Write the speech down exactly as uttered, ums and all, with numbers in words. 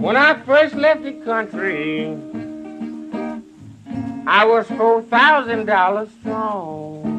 When I first left the country, I was four thousand dollars strong.